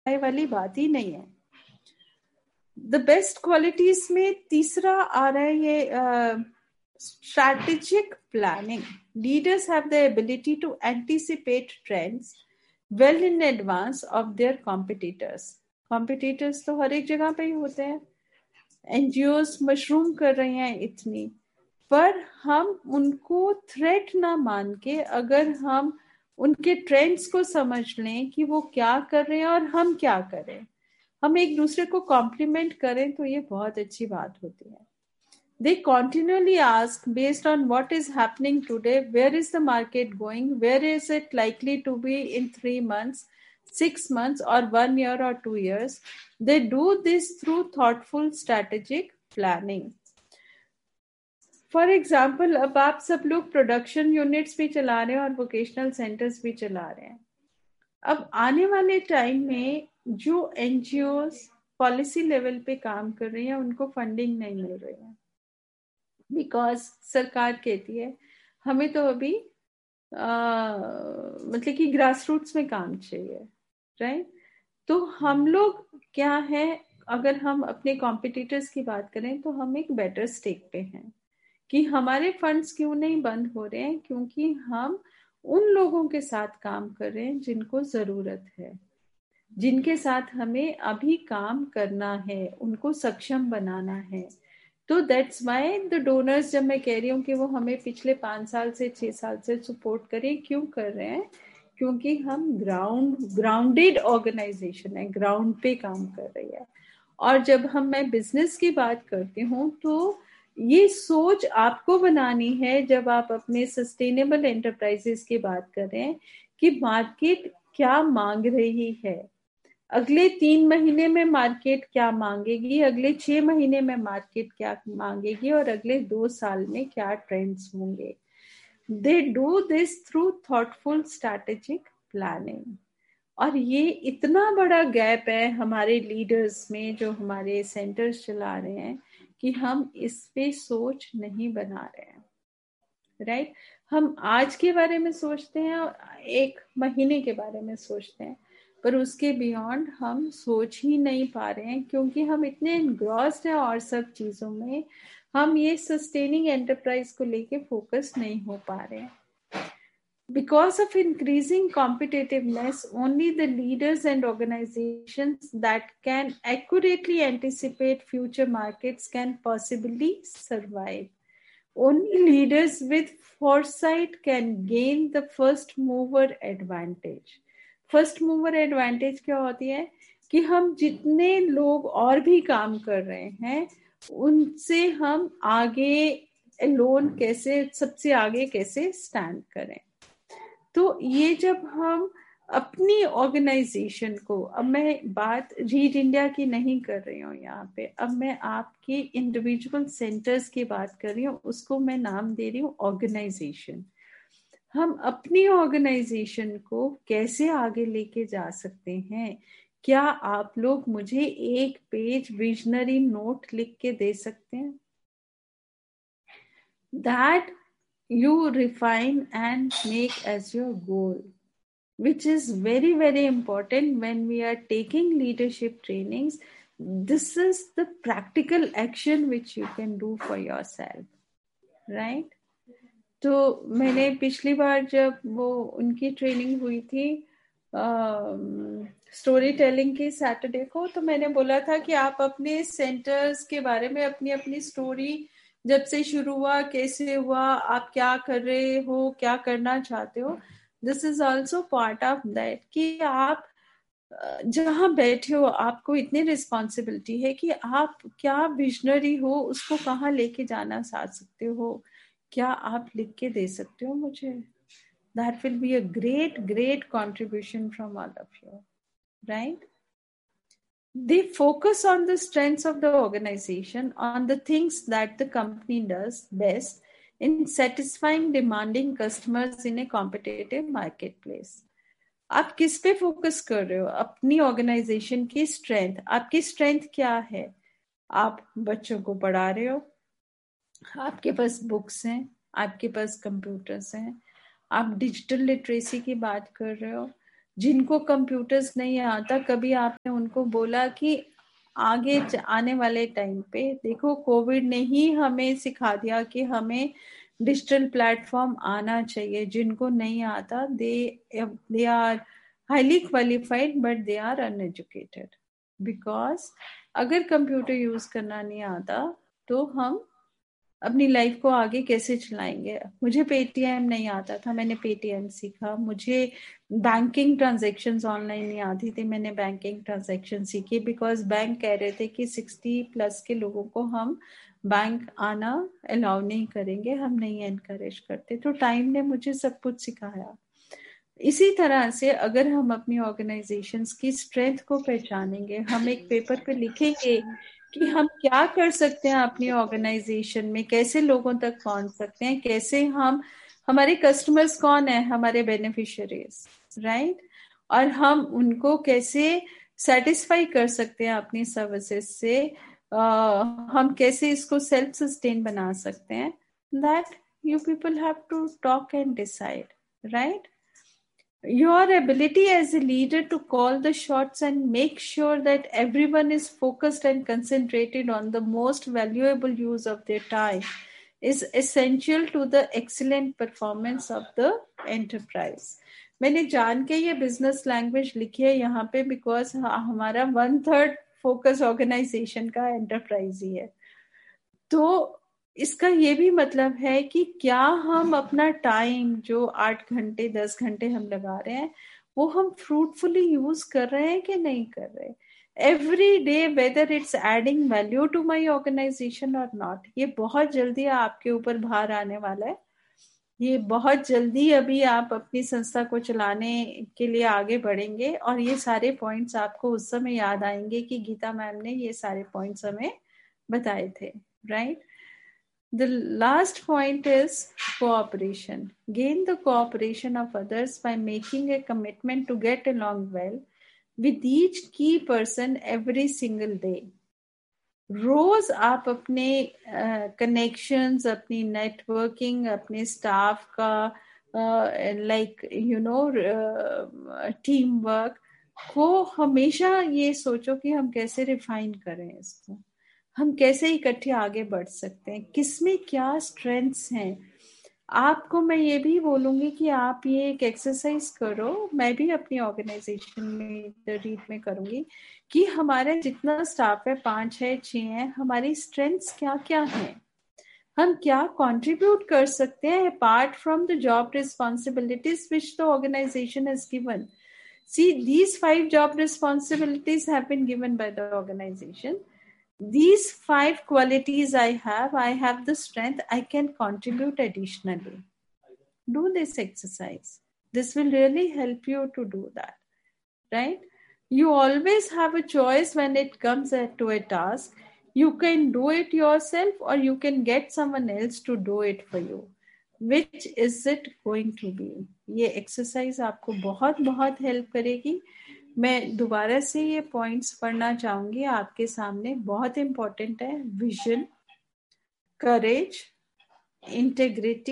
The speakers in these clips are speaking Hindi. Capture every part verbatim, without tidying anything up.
वाली बात ही नहीं है। द बेस्ट क्वालिटीज में तीसरा आ रहा है ये strategic planning. Leaders have the ability to anticipate trends well in advance of their competitors. Competitors तो हर एक जगह पे ही होते हैं, एनजीओस मशरूम कर रही हैं इतनी, पर हम उनको थ्रेट ना मान के अगर हम उनके ट्रेंड्स को समझ लें कि वो क्या कर रहे हैं और हम क्या करें, हम एक दूसरे को कॉम्प्लीमेंट करें, तो ये बहुत अच्छी बात होती है। They continually ask, based on what is happening today, where is the market going, where is it likely to be in three months, six months, or one year or two years. They do this through thoughtful strategic planning. For example, अब आप सब लोग प्रोडक्शन यूनिट्स भी चला रहे हैं और वोकेशनल सेंटर्स भी चला रहे हैं। अब आने वाले टाइम में जो एनजीओस पॉलिसी लेवल पे काम कर रही हैं उनको फंडिंग नहीं मिल रही है, बिकॉज सरकार कहती है हमें तो अभी आ, मतलब कि ग्रास रूट्स में काम चाहिए, राइट। तो हम लोग क्या है, अगर हम अपने कॉम्पिटिटर्स की बात करें तो हम एक बेटर स्टेक पे हैं कि हमारे फंड्स क्यों नहीं बंद हो रहे हैं, क्योंकि हम उन लोगों के साथ काम कर रहे हैं जिनको जरूरत है, जिनके साथ हमें अभी काम करना है, उनको सक्षम बनाना है। तो दैट्स वाई द डोनर्स, जब मैं कह रही हूँ कि वो हमें पिछले पांच साल से छह साल से सपोर्ट करें, क्यों कर रहे हैं, क्योंकि हम ग्राउंड ग्राउंडेड ऑर्गेनाइजेशन है, ग्राउंड पे काम कर रही है। और जब हम मैं बिजनेस की बात करती हूँ तो ये सोच आपको बनानी है जब आप अपने सस्टेनेबल एंटरप्राइजेस की बात करें कि मार्केट क्या मांग रही है, अगले तीन महीने में मार्केट क्या मांगेगी, अगले छह महीने में मार्केट क्या मांगेगी, और अगले दो साल में क्या ट्रेंड्स होंगे। They do this through thoughtful strategic planning. और ये इतना बड़ा गैप है हमारे लीडर्स में जो हमारे सेंटर्स चला रहे हैं कि हम इस पे सोच नहीं बना रहे हैं, राइट right? हम आज के बारे में सोचते हैं और एक महीने के बारे में सोचते हैं, पर उसके बियॉन्ड हम सोच ही नहीं पा रहे हैं, क्योंकि हम इतने एनग्रॉस्ड हैं और सब चीजों में, हम ये सस्टेनिंग एंटरप्राइज को लेके फोकस नहीं हो पा रहे हैं। Because of increasing competitiveness, only the leaders and organizations that can accurately anticipate future markets can possibly survive. Only leaders with foresight can gain the first mover advantage. First mover advantage क्या होती है कि हम जितने लोग और भी काम कर रहे हैं उनसे हम आगे लोन कैसे, सबसे आगे कैसे स्टैंड करें। तो ये जब हम अपनी ऑर्गेनाइजेशन को, अब मैं बात रीड इंडिया की नहीं कर रही हूँ यहाँ पे, अब मैं आपके इंडिविजुअल सेंटर्स की बात कर रही हूँ, उसको मैं नाम दे रही हूँ ऑर्गेनाइजेशन। हम अपनी ऑर्गेनाइजेशन को कैसे आगे लेके जा सकते हैं? क्या आप लोग मुझे एक पेज विजनरी नोट लिख के दे सकते हैं? That you refine and make as your goal, which is very very important when we are taking leadership trainings. This is the practical action which you can do for yourself, right? तो मैंने पिछली बार जब वो उनकी ट्रेनिंग हुई थी स्टोरी टेलिंग की सैटरडे को, तो मैंने बोला था कि आप अपने सेंटर्स के बारे में अपनी अपनी स्टोरी, जब से शुरू हुआ, कैसे हुआ, आप क्या कर रहे हो, क्या करना चाहते हो, this is also part of that कि आप जहां बैठे हो आपको इतनी रिस्पॉन्सिबिलिटी है कि आप क्या विजनरी हो, उसको कहाँ लेके जाना चाह सकते हो, क्या आप लिख के दे सकते हो मुझे? That will be a great great contribution from all of you, right? They focus on the strengths of the organization, on the things that the company does best in satisfying demanding customers in a competitive marketplace. आप किस पे फोकस कर रहे हो? अपनी ऑर्गेनाइजेशन की स्ट्रेंथ। आपकी स्ट्रेंथ क्या है? आप बच्चों को पढ़ा रहे हो, आपके पास बुक्स हैं, आपके पास कंप्यूटर्स हैं, आप डिजिटल लिटरेसी की बात कर रहे हो, जिनको कंप्यूटर्स नहीं आता, कभी आपने उनको बोला कि आगे आने वाले टाइम पे देखो, कोविड ने ही हमें सिखा दिया कि हमें डिजिटल प्लेटफॉर्म आना चाहिए. जिनको नहीं आता, दे they are highly qualified but they are uneducated. Because अगर कंप्यूटर यूज करना नहीं आता तो हम अपनी लाइफ को आगे कैसे चलाएंगे. मुझे पेटीएम नहीं आता था, मैंने पेटीएम सीखा. मुझे बैंकिंग ट्रांजैक्शंस ऑनलाइन नहीं आती थी, मैंने बैंकिंग ट्रांजैक्शन सीखी. बिकॉज बैंक कह रहे थे कि सिक्सटी प्लस के लोगों को हम बैंक आना अलाउ नहीं करेंगे, हम नहीं एनकरेज करते. तो टाइम ने मुझे सब कुछ सिखाया. इसी तरह से अगर हम अपनी ऑर्गेनाइजेशंस की स्ट्रेंथ को पहचानेंगे, हम एक पेपर पे लिखेंगे कि हम क्या कर सकते हैं अपनी ऑर्गेनाइजेशन में, कैसे लोगों तक पहुंच सकते हैं, कैसे हम, हमारे कस्टमर्स कौन है, हमारे बेनिफिशियरीज, राइट, और हम उनको कैसे सेटिस्फाई कर सकते हैं अपनी सर्विसेज से, uh, हम कैसे इसको सेल्फ सस्टेन बना सकते हैं. That you people have to talk and decide, right. Your ability as a leader to call the shots and make sure that everyone is focused and concentrated on the most valuable use of their time is essential to the excellent performance of the enterprise. मैंने जान के ये बिजनेस लैंग्वेज लिखी है यहाँ पे बिकॉज हमारा वन थर्ड फोकस ऑर्गेनाइजेशन का एंटरप्राइज ही है. तो इसका ये भी मतलब है कि क्या हम अपना टाइम जो आठ घंटे दस घंटे हम लगा रहे हैं वो हम फ्रूटफुली यूज कर रहे हैं कि नहीं कर रहे. Every day whether it's adding value to my organisation और नॉट. ये बहुत जल्दी आपके ऊपर भार आने वाला है. ये बहुत जल्दी अभी आप अपनी संस्था को चलाने के लिए आगे बढ़ेंगे और ये सारे पॉइंट्स आपको उस समय याद आएंगे कि गीता मैम ने ये सारे पॉइंट्स हमें बताए थे, right. The last point is cooperation. Gain the cooperation of others by making a commitment to get along well with each key person every single day. रोज आप अपने कनेक्शंस, uh, अपनी नेटवर्किंग, अपने स्टाफ का like you know team work को हमेशा ये सोचो कि हम कैसे रिफाइन करें इसको, हम कैसे इकट्ठे आगे बढ़ सकते हैं, किसमें क्या स्ट्रेंथ्स हैं. आपको मैं ये भी बोलूंगी कि आप ये एक एक्सरसाइज करो, मैं भी अपनी ऑर्गेनाइजेशन में रीड में करूंगी कि हमारा जितना स्टाफ है, पांच है, छह है, हमारी स्ट्रेंथ्स क्या क्या हैं, हम क्या कंट्रीब्यूट कर सकते हैं apart from the job responsibilities which the organisation has given. See, these five job responsibilities have been given by the organization. These five qualities I have, I have the strength, I can contribute additionally. Do this exercise. This will really help you to do that, right? You always have a choice when it comes to a task. You can do it yourself or you can get someone else to do it for you. Which is it going to be? ये exercise आपको बहुत बहुत help करेगी. मैं दोबारा से ये पॉइंट्स पढ़ना चाहूंगी आपके सामने, बहुत इंपॉर्टेंट है. Vision, courage, integrity,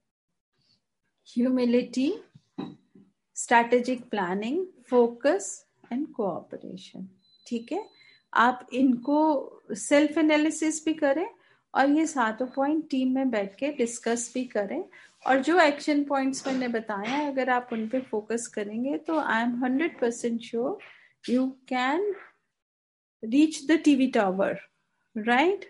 humility, strategic planning, focus and cooperation. ठीक है, आप इनको सेल्फ एनालिसिस भी करें और ये सातों पॉइंट टीम में बैठ के डिस्कस भी करें. और जो एक्शन पॉइंट्स मैंने बताया है, अगर आप उन पे फोकस करेंगे तो I am hundred percent sure you can reach the TV tower, right.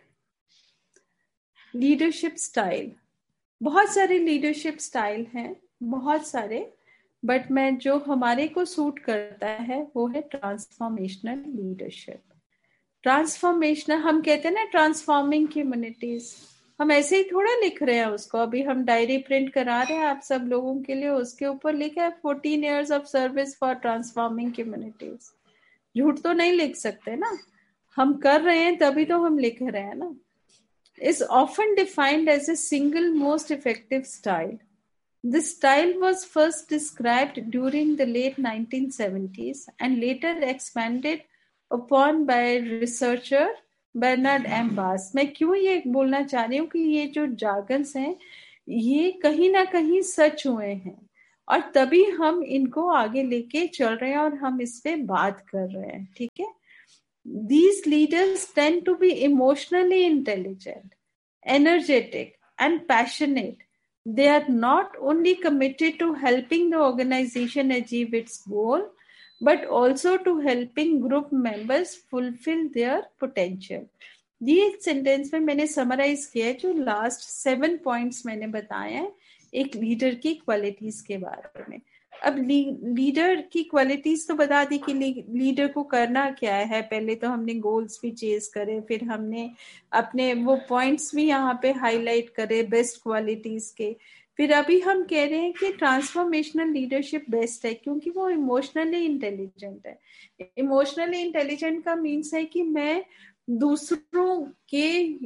Leadership style, बहुत सारे लीडरशिप स्टाइल हैं, बहुत सारे, बट मैं जो हमारे को सूट करता है वो है ट्रांसफॉर्मेशनल लीडरशिप. ट्रांसफॉर्मेशनल, हम कहते हैं ना ट्रांसफॉर्मिंग कम्युनिटीज, हम ऐसे ही थोड़ा लिख रहे हैं उसको. अभी हम डायरी प्रिंट करा रहे हैं आप सब लोगों के लिए, उसके ऊपर लिखा है fourteen years of service for transforming communities. झूठ तो नहीं लिख सकते ना, हम कर रहे हैं तभी तो हम लिख रहे हैं ना. is often defined as a single most effective style. This style was first described during the late nineteen seventies and later expanded upon by researcher Bernard M बास. मैं क्यों ये बोलना चाह रही हूँ कि ये जो जार्गन्स हैं ये कहीं ना कहीं सच हुए हैं और तभी हम इनको आगे लेके चल रहे हैं और हम इस पे बात कर रहे हैं, ठीक है। These leaders tend to be emotionally intelligent, energetic, and passionate. They are not only committed to helping the organization achieve its goal, but also to helping group members fulfill their potential. ये एक सेंटेंस में मैंने समराइज किया है जो लास्ट सेवन पॉइंट्स मैंने बताए हैं एक लीडर की क्वालिटीज के बारे में। अब लीडर की क्वालिटीज तो बता दी कि लीडर को करना क्या है। पहले तो हमने गोल्स भी चेज करे, फिर हमने अपने वो पॉइंट्स भी यहाँ पे हाईलाइट करे बेस्ट क्वालिटीज के। फिर अभी हम कह रहे हैं कि ट्रांसफॉर्मेशनल लीडरशिप बेस्ट है क्योंकि वो इमोशनली इंटेलिजेंट है। इमोशनली इंटेलिजेंट का मीन्स है कि मैं दूसरों के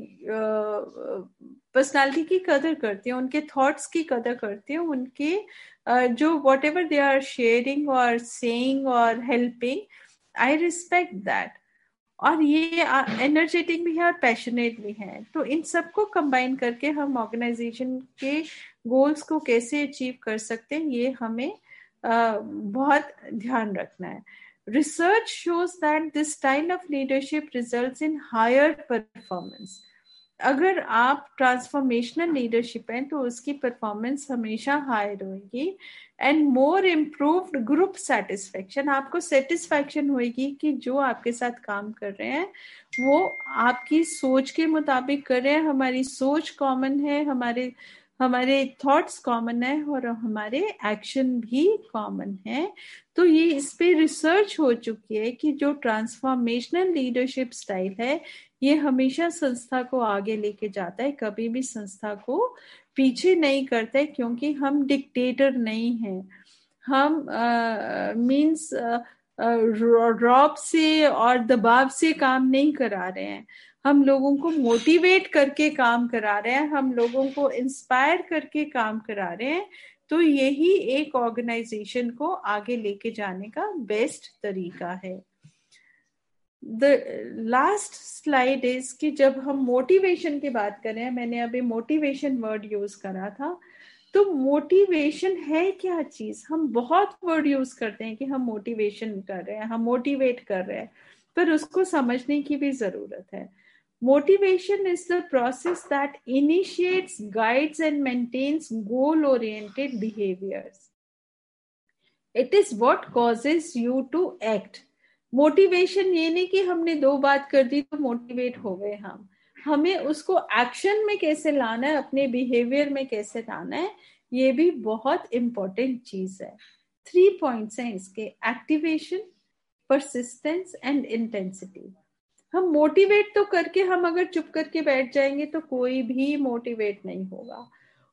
पर्सनालिटी की कदर करती हूँ, उनके थॉट्स की कदर करती हूँ, उनके uh, जो what ever they are sharing और सेइंग और हेल्पिंग, आई रिस्पेक्ट दैट। और ये एनर्जेटिक भी है और पैशनेट भी है। तो इन सबको कंबाइन करके हम ऑर्गेनाइजेशन के गोल्स को कैसे अचीव कर सकते हैं, ये हमें uh, बहुत ध्यान रखना है। Research shows that this style of leadership results in higher performance. अगर आप ट्रांसफॉर्मेशनल लीडरशिप है तो उसकी परफॉर्मेंस हमेशा हायर होगी and more improved group satisfaction. आपको सेटिस्फेक्शन होगी कि जो आपके साथ काम कर रहे हैं वो आपकी सोच के मुताबिक कर रहे हैं। हमारी सोच कॉमन है, हमारे हमारे थॉट्स कॉमन है और हमारे एक्शन भी कॉमन है। तो ये इस पे रिसर्च हो चुकी है कि जो ट्रांसफॉर्मेशनल लीडरशिप स्टाइल है ये हमेशा संस्था को आगे लेके जाता है, कभी भी संस्था को पीछे नहीं करता है, क्योंकि हम डिक्टेटर नहीं हैं। हम मींस रॉब से और दबाव से काम नहीं करा रहे हैं, हम लोगों को मोटिवेट करके काम करा रहे हैं, हम लोगों को इंस्पायर करके काम करा रहे हैं। तो यही एक ऑर्गेनाइजेशन को आगे लेके जाने का बेस्ट तरीका है। द लास्ट स्लाइड इज कि जब हम मोटिवेशन की बात करें, मैंने अभी मोटिवेशन वर्ड यूज करा था, तो मोटिवेशन है क्या चीज। हम बहुत वर्ड यूज करते हैं कि हम मोटिवेशन कर रहे हैं, हम मोटिवेट कर रहे हैं, पर उसको समझने की भी जरूरत है। Motivation is the process that initiates, guides, and maintains goal-oriented behaviors. It is what causes you to act. Motivation ये नहीं कि हमने दो बात कर दी तो मोटिवेट हो गए हम, हमें उसको एक्शन में कैसे लाना है, अपने बिहेवियर में कैसे लाना है, ये भी बहुत इंपॉर्टेंट चीज है। थ्री पॉइंट्स हैं इसके: एक्टिवेशन, परसिस्टेंस एंड इंटेंसिटी। हम मोटिवेट तो करके हम अगर चुप करके बैठ जाएंगे तो कोई भी मोटिवेट नहीं होगा।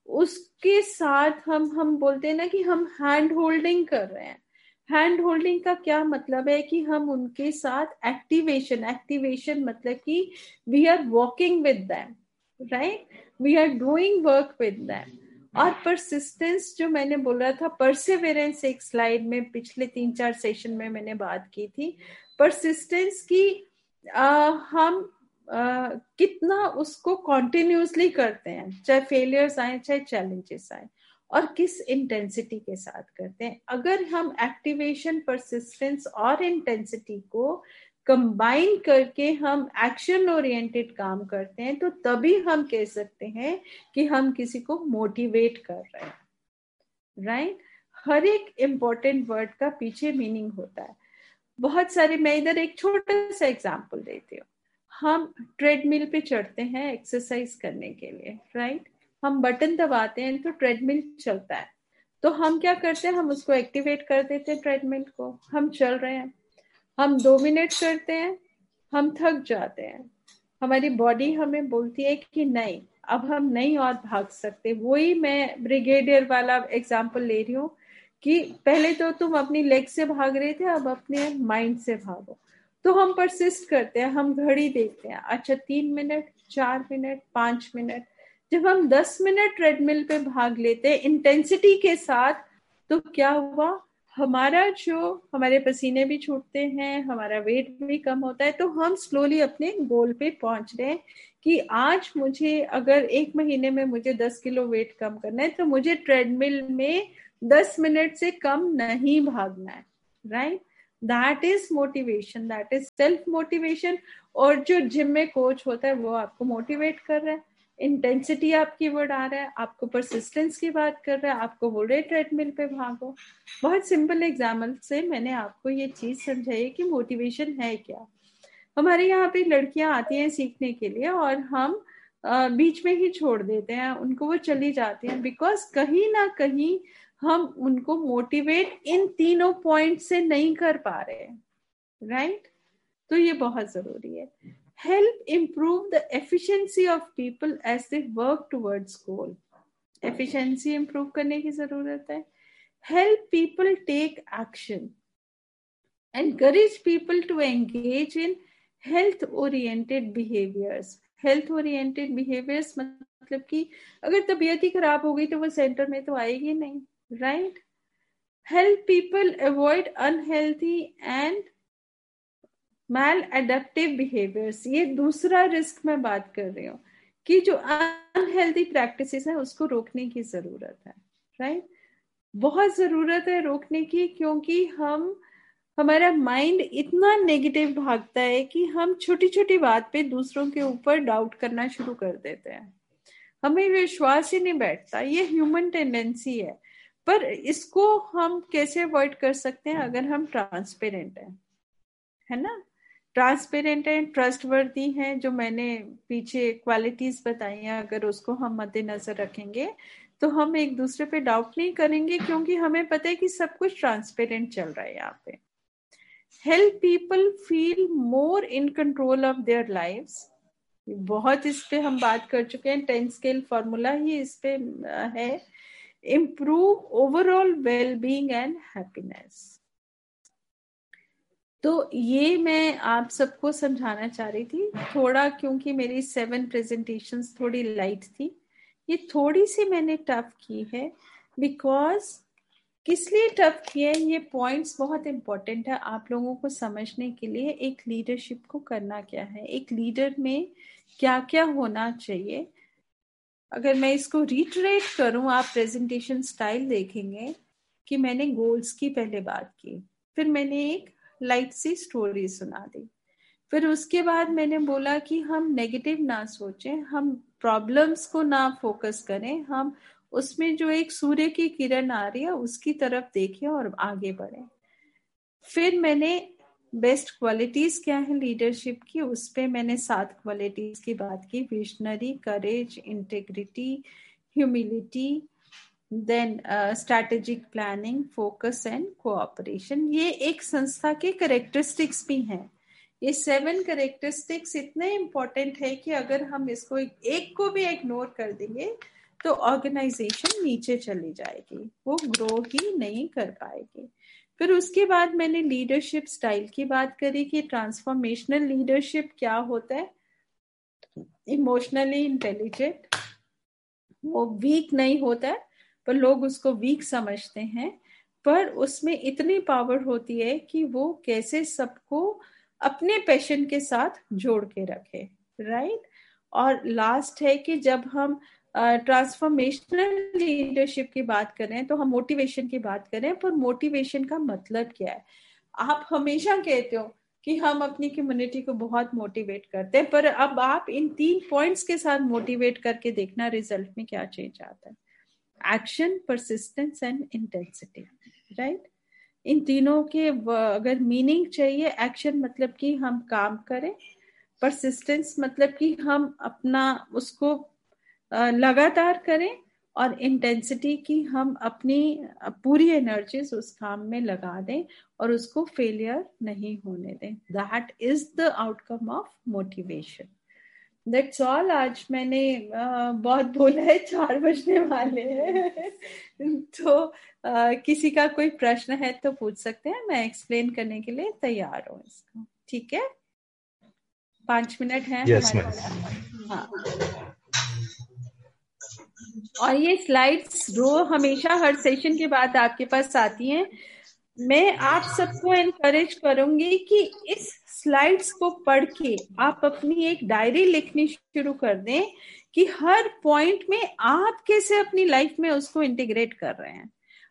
उसके साथ हम हम बोलते हैं ना कि हम हैंड होल्डिंग कर रहे हैं। हैंड होल्डिंग का क्या मतलब है कि हम उनके साथ एक्टिवेशन, एक्टिवेशन मतलब कि we are walking with them, right, we are doing work with them. और परसिस्टेंस जो मैंने बोला था, परसिवेरेंस एक स्लाइड में पिछले तीन चार सेशन में मैंने बात की थी। परसिस्टेंस की Uh, हम uh, कितना उसको कॉन्टिन्यूसली करते हैं, चाहे फेलियर्स आए चाहे चैलेंजेस आए, और किस इंटेंसिटी के साथ करते हैं। अगर हम एक्टिवेशन, परसिस्टेंस और इंटेंसिटी को कंबाइन करके हम एक्शन ओरिएंटेड काम करते हैं तो तभी हम कह सकते हैं कि हम किसी को मोटिवेट कर रहे हैं, राइट। हर एक इंपॉर्टेंट वर्ड का पीछे मीनिंग होता है। बहुत सारे, मैं इधर एक छोटा सा एग्जांपल देती हूँ। हम ट्रेडमिल पे चढ़ते हैं एक्सरसाइज करने के लिए, राइट। हम बटन दबाते हैं तो ट्रेडमिल चलता है, तो हम क्या करते हैं, हम उसको एक्टिवेट कर देते हैं ट्रेडमिल को। हम चल रहे हैं, हम दो मिनट करते हैं, हम थक जाते हैं, हमारी बॉडी हमें बोलती है कि नहीं, अब हम नहीं और भाग सकते। वही मैं ब्रिगेडियर वाला एग्जाम्पल ले रही हूँ कि पहले तो तुम अपनी लेग से भाग रहे थे, अब अपने माइंड से भागो। तो हम परसिस्ट करते हैं, हम घड़ी देखते हैं, अच्छा तीन मिनट, चार मिनट, पांच मिनट। जब हम दस मिनट ट्रेडमिल पे भाग लेते हैं इंटेंसिटी के साथ, तो क्या हुआ, हमारा जो हमारे पसीने भी छूटते हैं, हमारा वेट भी कम होता है। तो हम स्लोली अपने गोल पे पहुंच रहे हैं कि आज मुझे अगर एक महीने में मुझे दस किलो वेट कम करना है तो मुझे ट्रेडमिल में दस मिनट से कम नहीं भागना है, right? That is motivation, that is self motivation. और जो जिम में कोच होता है वो आपको मोटिवेट कर रहा है, इंटेंसिटी आपकी बढ़ा रहा है, आपको परसिस्टेंस की बात कर रहा है, आपको बोल रहे ट्रेडमिल पे भागो। बहुत सिंपल एग्जाम्पल से मैंने आपको ये चीज समझाई कि मोटिवेशन है क्या। हमारे यहाँ पे लड़कियां आती हैं सीखने के लिए और हम बीच में ही छोड़ देते हैं उनको, वो चली जाती हैं बिकॉज कहीं ना कहीं हम उनको मोटिवेट इन तीनों पॉइंट से नहीं कर पा रहे हैं, राइट? तो ये बहुत जरूरी है। Help improve the efficiency of people as they work towards goal. Efficiency improve करने की जरूरत है। Help people take action, encourage people to engage in health oriented behaviors। health oriented behaviors मतलब कि अगर तबीयत ही खराब हो गई तो वो सेंटर में तो आएगी नहीं, right? help people avoid unhealthy and maladaptive behaviors। ये दूसरा रिस्क मैं बात कर रही हूँ कि जो अनहेल्दी प्रैक्टिसेस है उसको रोकने की जरूरत है, राइट? बहुत जरूरत है रोकने की, क्योंकि हम हमारा माइंड इतना नेगेटिव भागता है कि हम छोटी छोटी बात पे दूसरों के ऊपर डाउट करना शुरू कर देते हैं, हमें विश्वास ही नहीं बैठता। ये ह्यूमन टेंडेंसी है, पर इसको हम कैसे अवॉइड कर सकते हैं? अगर हम ट्रांसपेरेंट हैं, है ना, ट्रांसपेरेंट है, ट्रस्टवर्दी है, जो मैंने पीछे क्वालिटीज बताई हैं, अगर उसको हम मद्देनजर रखेंगे तो हम एक दूसरे पे डाउट नहीं करेंगे, क्योंकि हमें पता है कि सब कुछ ट्रांसपेरेंट चल रहा है यहाँ पे। Help people feel more in control of their lives. बहुत इस पे हम बात कर चुके हैं, टेन स्केल फॉर्मूला ही इस पे है। Improve overall wellbeing and happiness. तो ये मैं आप सबको समझाना चाह रही थी थोड़ा, क्योंकि मेरी सेवन प्रेजेंटेशंस थोड़ी लाइट थी, ये थोड़ी सी मैंने टफ की है। बिकॉज किस लिए टफ की है, ये पॉइंट्स बहुत इंपॉर्टेंट है आप लोगों को समझने के लिए। एक लीडरशिप को करना क्या है, एक लीडर में क्या क्या होना चाहिए। अगर मैं इसको रिटरेट करूं, आप प्रेजेंटेशन स्टाइल देखेंगे कि मैंने गोल्स की पहले बात की, फिर मैंने एक लाइट सी स्टोरी सुना दी, फिर उसके बाद मैंने बोला कि हम नेगेटिव ना सोचें, हम प्रॉब्लम्स को ना फोकस करें, हम उसमें जो एक सूर्य की किरण आ रही है उसकी तरफ देखें और आगे बढ़ें। फिर मैंने बेस्ट क्वालिटीज क्या है लीडरशिप की, उस पे मैंने सात क्वालिटीज की बात की। Visionary, courage, integrity, humility, then strategic planning, focus and cooperation. ये एक संस्था के कैरेक्टरिस्टिक्स भी हैं। ये सेवन कैरेक्टरिस्टिक्स इतने इंपॉर्टेंट है कि अगर हम इसको एक, एक को भी इग्नोर कर देंगे तो ऑर्गेनाइजेशन नीचे चली जाएगी, वो ग्रो ही नहीं कर पाएगी। फिर उसके बाद मैंने लीडरशिप स्टाइल की बात करी कि ट्रांसफॉर्मेशनल लीडरशिप क्या होता है। इमोशनली इंटेलिजेंट, वो वीक नहीं होता है, पर लोग उसको वीक समझते हैं, पर उसमें इतनी पावर होती है कि वो कैसे सबको अपने पैशन के साथ जोड़ के रखे, राइट? और लास्ट है कि जब हम ट्रांसफॉर्मेशनल uh, लीडरशिप की बात करें तो हम मोटिवेशन की बात करें, पर मोटिवेशन का मतलब क्या है? आप हमेशा कहते हो कि हम अपनी कम्युनिटी को बहुत मोटिवेट करते हैं, पर अब आप इन तीन पॉइंट्स के साथ मोटिवेट करके देखना रिजल्ट में क्या चेंज आता है। Action, persistence and intensity, right? इन तीनों के अगर मीनिंग चाहिए, एक्शन मतलब कि हम काम करें, परसिस्टेंस मतलब कि हम अपना उसको लगातार करें, और इंटेंसिटी की हम अपनी पूरी एनर्जीज उस काम में लगा दें और उसको फेलियर नहीं होने दें। That is the outcome of motivation. That's all. आज मैंने uh, बहुत बोला है, चार बजने वाले हैं तो uh, किसी का कोई प्रश्न है तो पूछ सकते हैं, मैं एक्सप्लेन करने के लिए तैयार हूँ इसको। ठीक है, पांच मिनट है yes, हमारे पास। हाँ, और ये स्लाइड्स रो हमेशा हर सेशन के बाद आपके पास आती हैं। मैं आप सबको एनकरेज करूंगी कि इस स्लाइड्स को पढ़ के आप अपनी एक डायरी लिखनी शुरू कर दें कि हर पॉइंट में आप कैसे अपनी लाइफ में उसको इंटीग्रेट कर रहे हैं।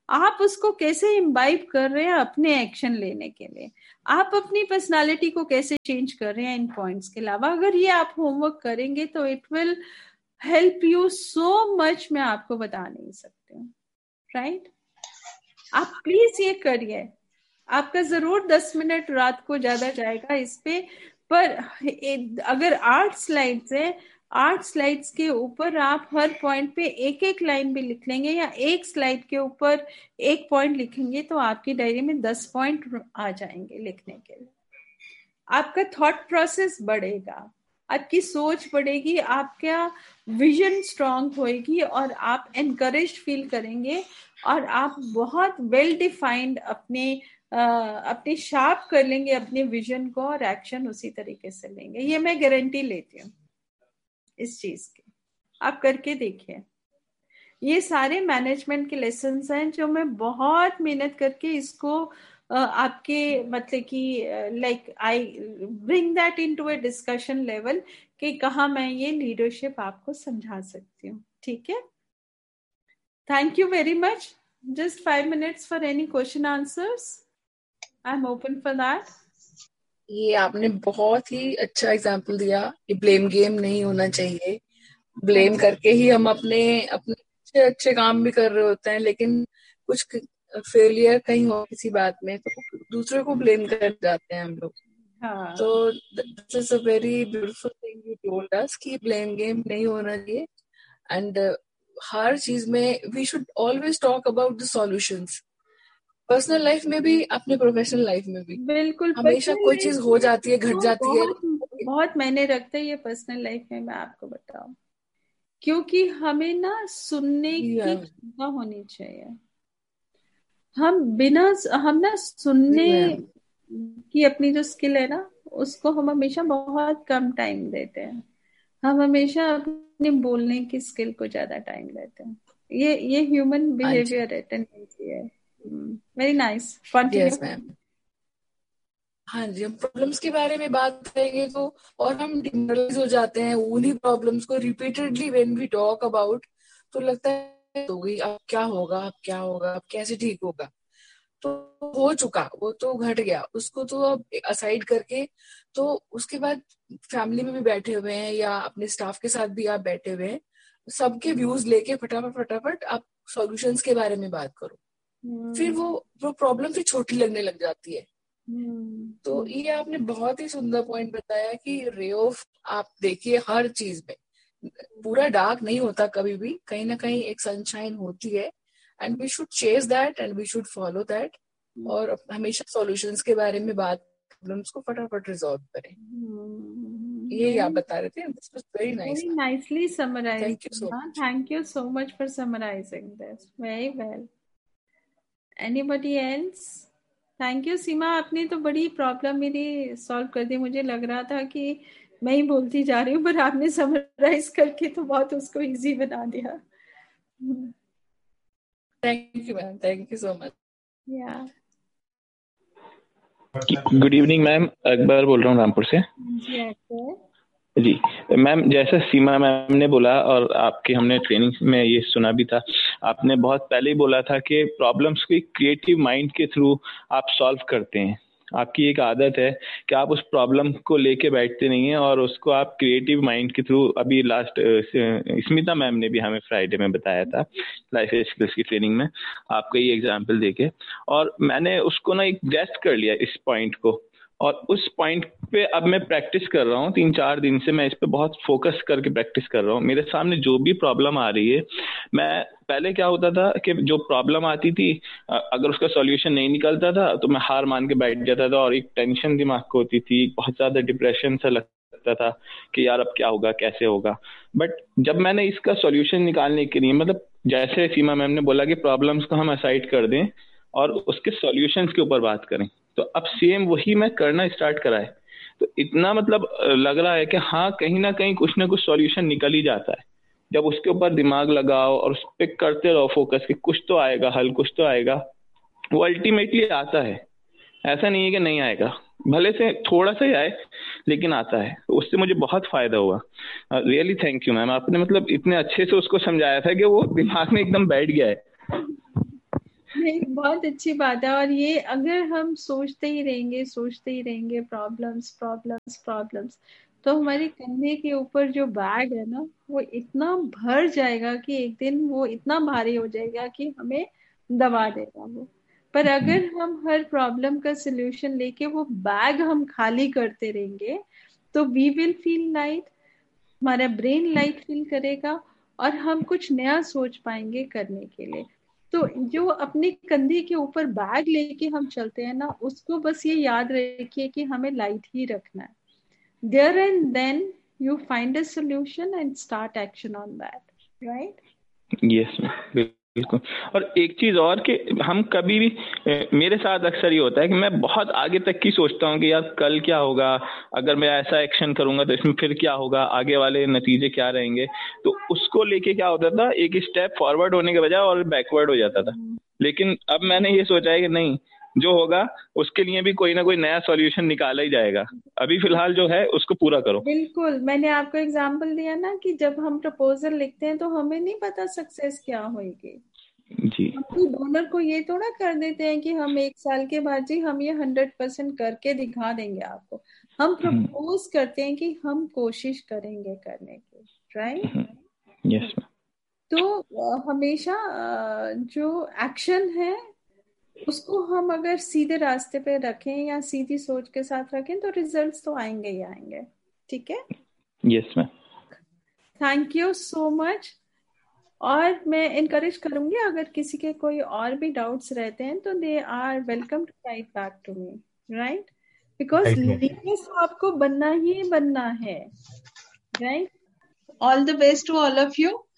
आप उसको कैसे इम्बाइब कर रहे हैं अपने एक्शन लेने के लिए, आप अपनी पर्सनालिटी को कैसे चेंज कर रहे हैं इन पॉइंट्स के अलावा। अगर ये आप होमवर्क करेंगे तो it will help you so much, मैं आपको बता नहीं सकती हूँ, राइट। आप प्लीज ये करिए, आपका जरूर दस मिनट रात को ज्यादा जाएगा इस पे, पर अगर आठ स्लाइड्स है, आठ स्लाइड्स के ऊपर आप हर पॉइंट पे एक एक लाइन भी लिख लेंगे या एक स्लाइड के ऊपर एक पॉइंट लिखेंगे तो आपकी डायरी में दस पॉइंट आ जाएंगे लिखने के लिए। आपका थॉट प्रोसेस बढ़ेगा, आपकी सोच बढ़ेगी, आपका विजन स्ट्रांग होएगी और आप एनकरेज फील करेंगे और आप बहुत वेल डिफाइंड अपने uh, अपने शार्प कर लेंगे अपने विजन को और एक्शन उसी तरीके से लेंगे। ये मैं गारंटी लेती हूँ इस चीज की, आप करके देखिए। ये सारे मैनेजमेंट के लेसन्स हैं जो मैं बहुत मेहनत करके इसको uh, आपके मतलब कि like I bring that into a discussion level कि कहाँ मैं ये लीडरशिप आपको समझा सकती हूँ। ठीक है, thank you very much. Just five minutes for any question answers, I am open for that. ये आपने बहुत ही अच्छा एग्जाम्पल दिया कि ब्लेम गेम नहीं होना चाहिए। ब्लेम करके ही हम अपने अपने अच्छे अच्छे काम भी कर रहे होते हैं, लेकिन कुछ फेलियर कहीं हो किसी बात में तो दूसरे को ब्लेम कर जाते हैं हम लोग। हाँ। तो this is a very beautiful thing you told us कि ब्लेम गेम नहीं होना चाहिए। एंड हर चीज में we should always talk about the solutions, personal life में भी अपने प्रोफेशनल लाइफ में भी। बिल्कुल, हमेशा कोई चीज हो जाती है, घट तो जाती है, बहुत बहुत मायने रखता है ये पर्सनल लाइफ में, मैं आपको बताऊं, क्योंकि हमें ना सुनने की क्षमता होनी चाहिए। हम बिना हम ना सुनने की अपनी जो स्किल है ना उसको हम हमेशा बहुत कम टाइम देते हैं। हम हमेशा अपने बोलने की स्किल को ज्यादा टाइम देते हैं। ये ये ह्यूमन बिहेवियर है, टेंडेंसी है। Very nice, continue. Yes ma'am. हाँ जी, हम प्रॉब्लम्स के बारे में बात करेंगे तो और हम डिमोरलाइज हो जाते हैं उन्हीं प्रॉब्लम्स को repeatedly when we talk about, तो लगता है तो गई, अब क्या होगा, अब क्या होगा, अब कैसे ठीक होगा। तो हो चुका, वो तो घट गया, उसको तो अब असाइड करके तो उसके बाद फैमिली में भी बैठे हुए हैं या अपने स्टाफ के साथ भी आप बैठे हुए हैं, सबके व्यूज लेके फटाफट फटाफट आप सॉल्यूशंस के बारे में बात करो। hmm. फिर वो वो प्रॉब्लम फिर छोटी लगने लग जाती है। hmm. तो ये आपने बहुत ही सुंदर पॉइंट बताया कि रे ऑफ आप देखिए हर चीज में, पूरा डार्क नहीं होता, कभी भी कहीं ना कहीं एक सनशाइन होती है and we should chase that and we should follow that. और हमेशा सॉल्यूशंस के बारे में बात, प्रॉब्लम्स को फटाफट रिजॉल्व करें। hmm. ये आप बता रहे थे, this was very nice, very nicely summarised. Thank you so much, thank you so much for summarising this very well. Anybody else? Thank you सीमा, आपने तो बड़ी प्रॉब्लम मेरी सॉल्व कर दी। मुझे लग रहा था कि मैं ही बोलती जा रही हूँ, पर आपने समराइज करके तो बहुत उसको इजी बना दिया। Thank you ma'am, thank you so much. या गुड इवनिंग मैम, अकबर बोल रहा हूँ रामपुर से। जी अकबर जी मैम, जैसा सीमा मैम ने बोला और आपकी हमने ट्रेनिंग में ये सुना भी था, आपने बहुत पहले ही बोला था कि प्रॉब्लम्स को क्रिएटिव माइंड के थ्रू आप सॉल्व करते हैं। आपकी एक आदत है कि आप उस प्रॉब्लम को लेके बैठते नहीं हैं और उसको आप क्रिएटिव माइंड के थ्रू, अभी लास्ट स्मिता मैम ने भी हमें फ्राइडे में बताया था लाइफ स्किल्स की ट्रेनिंग में, आपका ये एग्जाम्पल देके, और मैंने उसको ना एक ग्रेस्प कर लिया इस पॉइंट को, और उस पॉइंट पे अब मैं प्रैक्टिस कर रहा हूँ। तीन चार दिन से मैं इस पे बहुत फोकस करके प्रैक्टिस कर रहा हूँ। मेरे सामने जो भी प्रॉब्लम आ रही है, मैं पहले क्या होता था कि जो प्रॉब्लम आती थी अगर उसका सॉल्यूशन नहीं निकलता था तो मैं हार मान के बैठ जाता था और एक टेंशन दिमाग को होती थी, बहुत ज्यादा डिप्रेशन सा लगता था कि यार अब क्या होगा, कैसे होगा। बट जब मैंने इसका सॉल्यूशन निकालने के लिए, मतलब जैसे सीमा मैम ने बोला कि प्रॉब्लम्स को हम असाइड कर दें और उसके सॉल्यूशंस के ऊपर बात करें, तो अब सेम वही मैं करना स्टार्ट करा है। तो इतना मतलब लग रहा है कि हाँ, कहीं ना कहीं कुछ ना कुछ सॉल्यूशन निकल ही जाता है जब उसके ऊपर दिमाग लगाओ और उस पर करते रहो फोकस कि कुछ तो आएगा हल, कुछ तो आएगा। वो अल्टीमेटली आता है, ऐसा नहीं है कि नहीं आएगा, भले से थोड़ा सा ही आए लेकिन आता है। तो उससे मुझे बहुत फायदा हुआ। रियली थैंक यू मैम, आपने मतलब इतने अच्छे से उसको समझाया था कि वो दिमाग में एकदम बैठ गया है। नहीं, बहुत अच्छी बात है। और ये अगर हम सोचते ही रहेंगे सोचते ही रहेंगे प्रॉब्लम्स प्रॉब्लम्स प्रॉब्लम्स, तो हमारे कंधे के ऊपर जो बैग है ना वो इतना भर जाएगा कि एक दिन वो इतना भारी हो जाएगा कि हमें दबा देगा वो। पर अगर हम हर प्रॉब्लम का सलूशन लेके वो बैग हम खाली करते रहेंगे तो वी विल फील लाइट, हमारा ब्रेन लाइट फील करेगा और हम कुछ नया सोच पाएंगे करने के लिए। तो जो अपने कंधे के ऊपर बैग लेके हम चलते हैं ना, उसको बस ये याद रखिए कि हमें लाइट ही रखना है। There and then you find a solution and start action on that, right? Yes बिल्कुल। और एक चीज और कि हम कभी भी, मेरे साथ अक्सर ये होता है कि मैं बहुत आगे तक की सोचता हूँ कि यार कल क्या होगा, अगर मैं ऐसा एक्शन करूंगा तो इसमें फिर क्या होगा, आगे वाले नतीजे क्या रहेंगे। तो उसको लेके क्या होता था, एक स्टेप फॉरवर्ड होने के बजाय और बैकवर्ड हो जाता था। लेकिन अब मैंने ये सोचा है कि नहीं, जो होगा उसके लिए भी कोई ना कोई नया सॉल्यूशन निकाला ही जाएगा। अभी फिलहाल जो है उसको पूरा करो। बिल्कुल, मैंने आपको एग्जांपल दिया ना कि जब हम प्रपोजल लिखते हैं तो हमें नहीं पता सक्सेस क्या होगी जी। हम डोनर को ये थोड़ा कर देते हैं कि हम एक साल के बाद जी हम ये हंड्रेड परसेंट करके दिखा देंगे आपको। हम प्रपोज करते हैं कि हम कोशिश करेंगे करने की, राइट? यस। तो हमेशा जो एक्शन है उसको हम अगर सीधे रास्ते पे रखें या सीधी सोच के साथ रखें तो रिजल्ट्स तो आएंगे ही आएंगे। ठीक है? Yes ma'am. Thank you so much. और मैं इनकरेज करूंगी अगर किसी के कोई और भी डाउट्स रहते हैं तो they are welcome to right back to me, right? Because leaders आपको बनना ही बनना है, right? All the best to all of you.